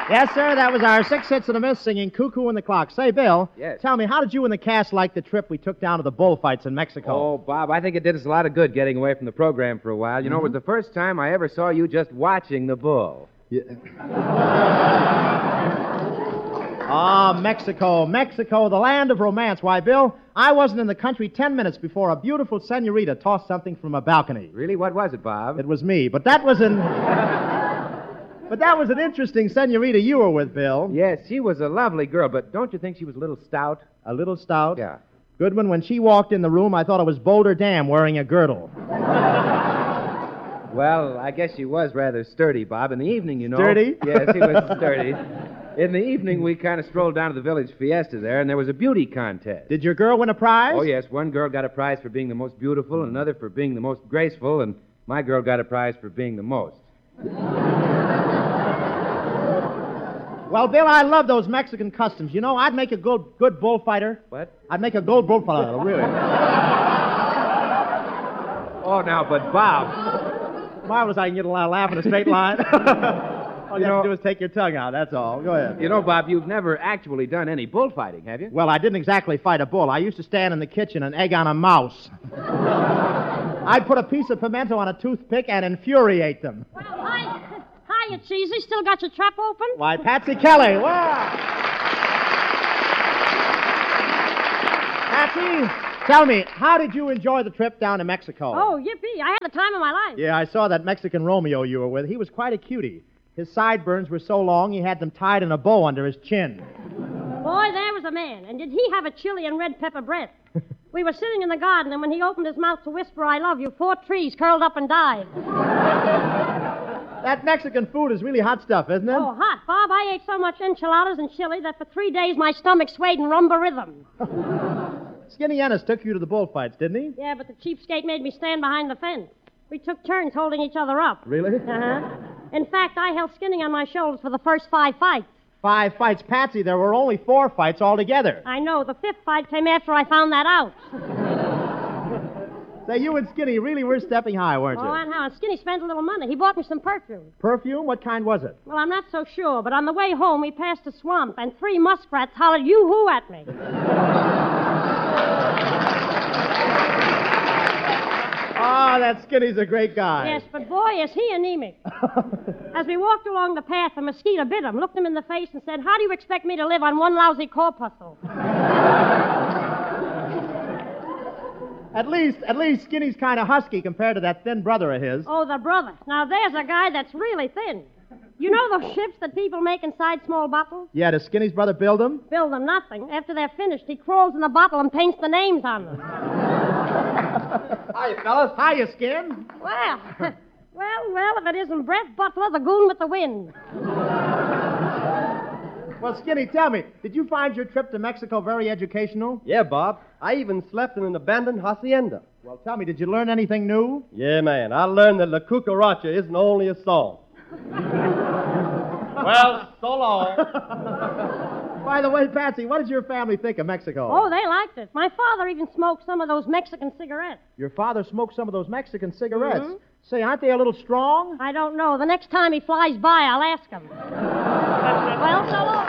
Yes, sir, that was our 6 hits and a miss singing Cuckoo and the Clock. Say, Bill. Yes. Tell me, how did you and the cast like the trip we took down to the bullfights in Mexico? Oh, Bob, I think it did us a lot of good getting away from the program for a while. You know, it was the first time I ever saw you just watching the bull. Mexico, Mexico, the land of romance. Why, Bill, I wasn't in the country 10 minutes before a beautiful senorita tossed something from a balcony. Really? What was it, Bob? It was me, but that was an... But that was an interesting senorita you were with, Bill. Yes, she was a lovely girl, but don't you think she was a little stout? A little stout? Yeah. Goodwin, when she walked in the room, I thought it was Boulder Dam wearing a girdle. Well, I guess she was rather sturdy, Bob. In the evening, you know. Sturdy? Yes, she was sturdy. In the evening, we kind of strolled down to the village fiesta there, and there was a beauty contest. Did your girl win a prize? Oh, yes. One girl got a prize for being the most beautiful, and another for being the most graceful, and my girl got a prize for being the most. Well, Bill, I love those Mexican customs. You know, I'd make a good bullfighter. What? I'd make a good bullfighter, really. Oh, now, but Bob. Marvelous, I can get a lot of laugh in a straight line. All you have to do is take your tongue out, that's all. Go ahead. You know, Bob, you've never actually done any bullfighting, have you? Well, I didn't exactly fight a bull. I used to stand in the kitchen and egg on a mouse. I'd put a piece of pimento on a toothpick and infuriate them. Well, hiya, Cheesy. Still got your trap open? Why, Patsy Kelly, wow! Patsy, tell me, how did you enjoy the trip down to Mexico? Oh, yippee. I had the time of my life. Yeah, I saw that Mexican Romeo you were with. He was quite a cutie. His sideburns were so long he had them tied in a bow under his chin. Boy, there was a man. And did he have a chili and red pepper breath? We were sitting in the garden, and when he opened his mouth to whisper, I love you, 4 trees curled up and died. That Mexican food is really hot stuff, isn't it? Oh, hot. Bob, I ate so much enchiladas and chili that for 3 days my stomach swayed in rumba rhythm. Skinny Ennis took you to the bullfights, didn't he? Yeah, but the cheapskate made me stand behind the fence. We took turns holding each other up. Really? Uh-huh. In fact, I held Skinny on my shoulders for the first 5 fights. 5 fights. Patsy, there were only 4 fights altogether. I know. The 5th fight came after I found that out. Say, you and Skinny really were stepping high, weren't you? Oh, and how? And Skinny spent a little money. He bought me some perfume. Perfume? What kind was it? Well, I'm not so sure, but on the way home, we passed a swamp, and 3 muskrats hollered yoo-hoo at me. Oh, that Skinny's a great guy. Yes, but boy, is he anemic. As we walked along the path, a mosquito bit him, looked him in the face, and said, "How do you expect me to live on one lousy corpuscle?" At least Skinny's kind of husky compared to that thin brother of his. Oh, the brother. Now, there's a guy that's really thin. You know those ships that people make inside small bottles? Yeah, does Skinny's brother build them? Build them nothing. After they're finished, he crawls in the bottle and paints the names on them. Hiya, fellas. Hiya, Skin. Well, if it isn't Brett Butler, the goon with the wind. Well, Skinny, tell me, did you find your trip to Mexico very educational? Yeah, Bob. I even slept in an abandoned hacienda. Well, tell me, did you learn anything new? Yeah, man. I learned that La Cucaracha isn't only a song. Well, so long. By the way, Patsy, what did your family think of Mexico? Oh, they liked it. My father even smoked some of those Mexican cigarettes. Your father smoked some of those Mexican cigarettes. Mm-hmm. Say, aren't they a little strong? I don't know. The next time he flies by, I'll ask him. Well, so long.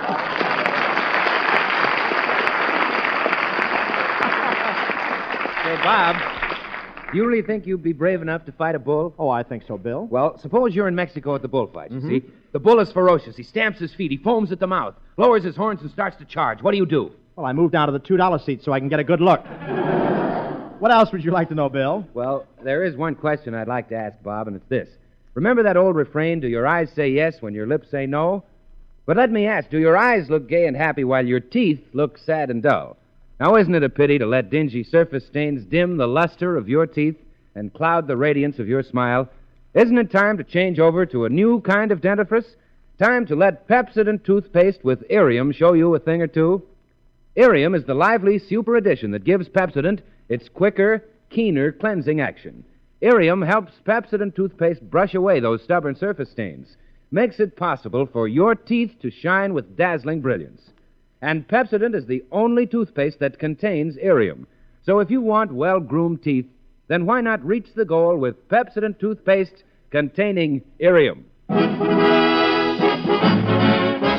Say, Bob, do you really think you'd be brave enough to fight a bull? Oh, I think so, Bill. Well, suppose you're in Mexico at the bullfight, you see. The bull is ferocious. He stamps his feet. He foams at the mouth, lowers his horns, and starts to charge. What do? Well, I moved down to the $2 seat so I can get a good look. What else would you like to know, Bill? Well, there is one question I'd like to ask, Bob, and it's this. Remember that old refrain, do your eyes say yes when your lips say no? But let me ask, do your eyes look gay and happy while your teeth look sad and dull? Now, isn't it a pity to let dingy surface stains dim the luster of your teeth and cloud the radiance of your smile? Isn't it time to change over to a new kind of dentifrice? Time to let Pepsodent toothpaste with Irium show you a thing or two? Irium is the lively super addition that gives Pepsodent its quicker, keener cleansing action. Irium helps Pepsodent toothpaste brush away those stubborn surface stains, makes it possible for your teeth to shine with dazzling brilliance. And Pepsodent is the only toothpaste that contains Irium. So if you want well-groomed teeth, then why not reach the goal with Pepsodent toothpaste containing Irium?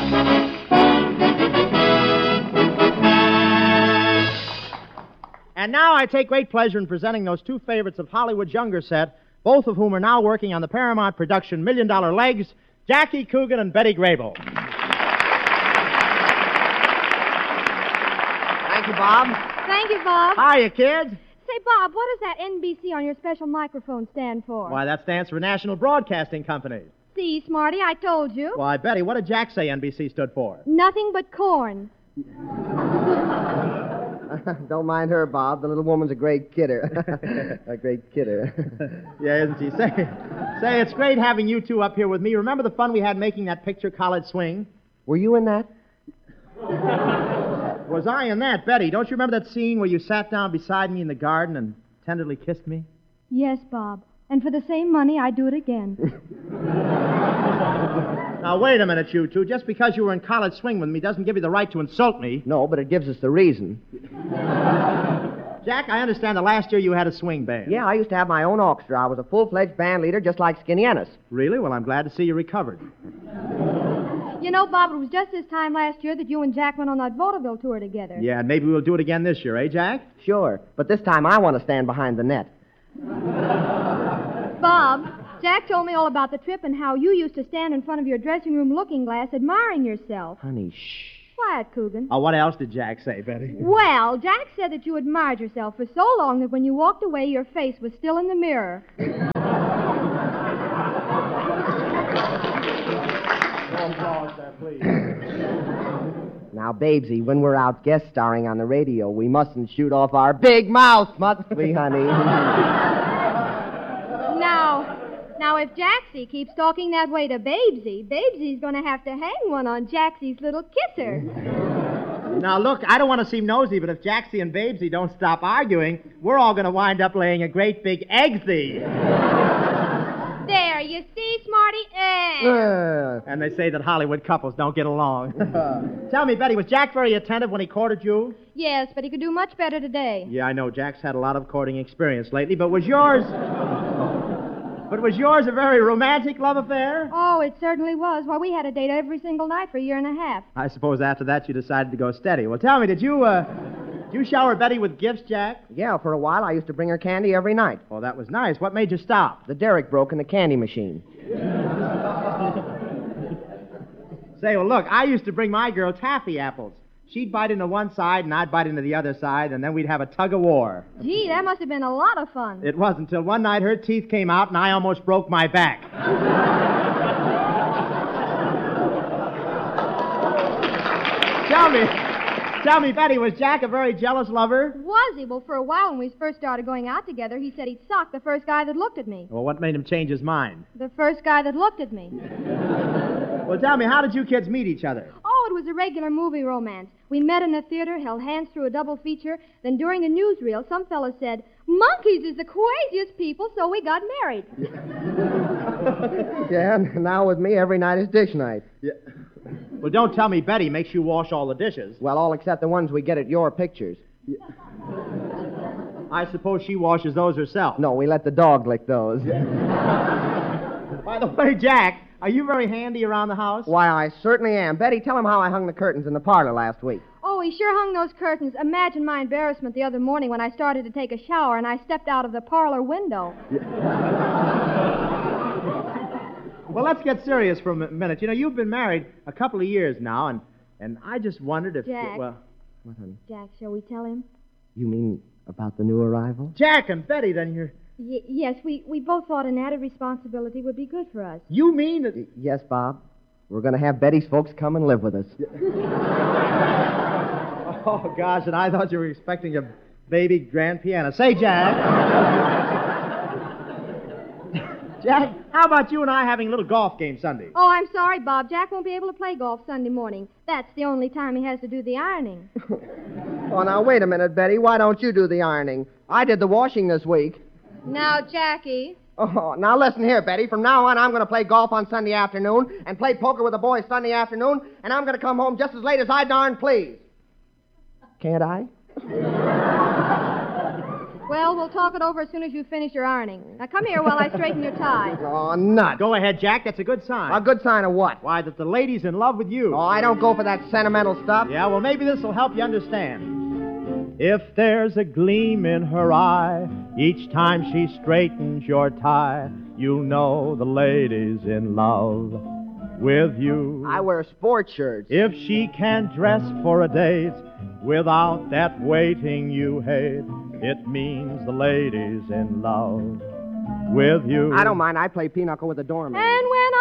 And now I take great pleasure in presenting those two favorites of Hollywood's younger set, both of whom are now working on the Paramount production $1 Million Legs, Jackie Coogan and Betty Grable. Thank you, Bob. Thank you, Bob. Hiya, kids. Say, Bob, what does that NBC on your special microphone stand for? Why, that stands for National Broadcasting Company. See, Smarty, I told you. Why, Betty, what did Jack say NBC stood for? Nothing but corn. Don't mind her, Bob. The little woman's a great kidder. A great kidder. Yeah, isn't she? Say, it's great having you two up here with me. Remember the fun we had making that picture, College Swing? Were you in that? Was I in that, Betty? Don't you remember that scene where you sat down beside me in the garden and tenderly kissed me? Yes, Bob. And for the same money, I'd do it again. Now, wait a minute, you two. Just because you were in College Swing with me doesn't give you the right to insult me. No, but it gives us the reason. Jack, I understand that last year you had a swing band. Yeah, I used to have my own orchestra. I was a full-fledged band leader just like Skinny Ennis. Really? Well, I'm glad to see you recovered. You know, Bob, it was just this time last year that you and Jack went on that vaudeville tour together. Yeah, and maybe we'll do it again this year, eh, Jack? Sure, but this time I want to stand behind the net. Bob, Jack told me all about the trip and how you used to stand in front of your dressing room looking glass admiring yourself. Honey, shh. Quiet, Coogan. Oh, what else did Jack say, Betty? Well, Jack said that you admired yourself for so long that when you walked away, your face was still in the mirror. Please. Now, Babesy, when we're out guest starring on the radio, we mustn't shoot off our big mouth, must we, honey? Now, if Jaxie keeps talking that way to Babesy, Babesy's going to have to hang one on Jaxie's little kisser. Now, look, I don't want to seem nosy, but if Jaxie and Babesy don't stop arguing, we're all going to wind up laying a great big eggsy. There, you see, Smarty? And they say that Hollywood couples don't get along. Tell me, Betty, was Jack very attentive when he courted you? Yes, but he could do much better today. Yeah, I know. Jack's had a lot of courting experience lately, but was yours a very romantic love affair? Oh, it certainly was. Why, we had a date every single night for a year and a half. I suppose after that you decided to go steady. Well, tell me, did you shower Betty with gifts, Jack? Yeah, for a while I used to bring her candy every night. Oh, that was nice. What made you stop? The derrick broke in the candy machine. Say, well, look, I used to bring my girl taffy apples. She'd bite into one side, and I'd bite into the other side, and then we'd have a tug-of-war. Gee, that must have been a lot of fun. It was until one night her teeth came out, and I almost broke my back. Tell me, Betty, was Jack a very jealous lover? Was he? Well, for a while when we first started going out together, he said he'd sock the first guy that looked at me. Well, what made him change his mind? The first guy that looked at me. Well, tell me, how did you kids meet each other? Oh, it was a regular movie romance. We met in a theater, held hands through a double feature. Then during a newsreel, some fellow said, "Monkeys is the craziest people," so we got married. Yeah, and now with me, every night is dish night. Yeah. Well, don't tell me Betty makes you wash all the dishes. Well, all except the ones we get at your pictures. I suppose she washes those herself. No, we let the dog lick those. By the way, Jack, are you very handy around the house? Why, I certainly am. Betty, tell him how I hung the curtains in the parlor last week. Oh, he sure hung those curtains. Imagine my embarrassment the other morning when I started to take a shower and I stepped out of the parlor window. Well, let's get serious for a minute. You know, you've been married a couple of years now, and I just wondered if... Jack. Well, What, honey? Jack, shall we tell him? You mean about the new arrival? Jack and Betty, then you're... Yes, we both thought an added responsibility would be good for us. You mean that... Yes, Bob. We're going to have Betty's folks come and live with us. Oh, gosh, and I thought you were expecting a baby grand piano. Say, Jack... Jack, how about you and I having a little golf game Sunday? Oh, I'm sorry, Bob. Jack won't be able to play golf Sunday morning. That's the only time he has to do the ironing. Oh, now, wait a minute, Betty. Why don't you do the ironing? I did the washing this week. Now, Jackie. Oh, now listen here, Betty. From now on, I'm going to play golf on Sunday afternoon and play poker with the boys Sunday afternoon, and I'm going to come home just as late as I darn please. Can't I? Well, we'll talk it over as soon as you finish your ironing. Now, come here while I straighten your tie. Oh, nuts. Go ahead, Jack. That's a good sign. A good sign of what? Why, that the lady's in love with you. Oh, I don't go for that sentimental stuff. Yeah, well, maybe this will help you understand. If there's a gleam in her eye, each time she straightens your tie, you know the lady's in love with you. I wear sports shirts. If she can't dress for a date without that waiting you hate, it means the lady's in love with you. I don't mind. I play pinochle with the doorman. And when